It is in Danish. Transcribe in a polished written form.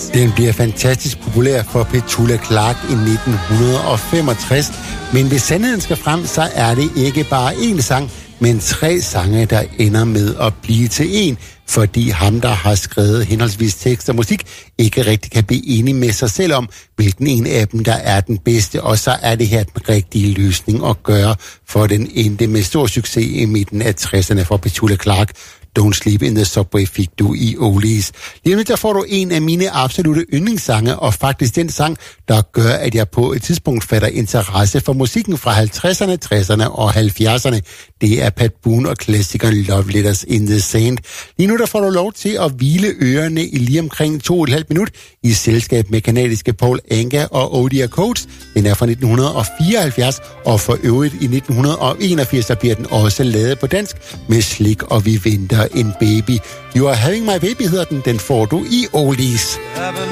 Den bliver fantastisk populær for Petula Clark i 1965, men hvis sandheden skal frem, så er det ikke bare én sang, men 3 sange, der ender med at blive til én, fordi ham, der har skrevet henholdsvis tekst og musik, ikke rigtig kan blive enig med sig selv om, hvilken en af dem, der er den bedste, og så er det her den rigtige løsning at gøre, for den endte med stor succes i midten af 60'erne for Petula Clark. Don't Sleep in the Subway fik du i Oldies. Lige nu der får du en af mine absolutte yndlingssange, og faktisk den sang, der gør, at jeg på et tidspunkt fatter interesse for musikken fra 50'erne, 60'erne og 70'erne. Det er Pat Boone og klassikeren Love Letters in the Sand. Lige nu der får du lov til at hvile ørerne i lige omkring 2,5 minut i selskab med kanadiske Paul Anka og Odia Coates. Den er fra 1974, og for øvrigt i 1981 der bliver den også lavet på dansk med Slik og Vi Venter en Baby. You Are Having My Baby hedder den. Den får du i Oldies.